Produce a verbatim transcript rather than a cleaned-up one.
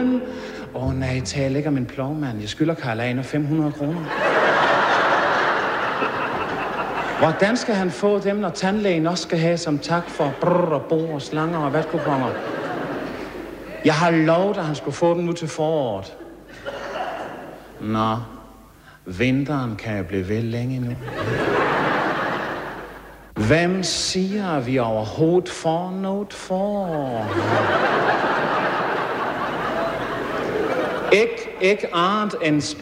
Løn. Åh oh, nej, tal ikke om en plovmand. Jeg skylder Karl Aner fem hundrede kroner. Hvordan skal han få dem, når tandlægen også skal have som tak for brrr og bo og slanger og vatkuponger? Jeg har lovet, at han skulle få dem nu til foråret. Nå, vinteren kan jo blive ved længe nu. Hvem siger, at vi overhovedet får noget forår? Ikke, ikke andet end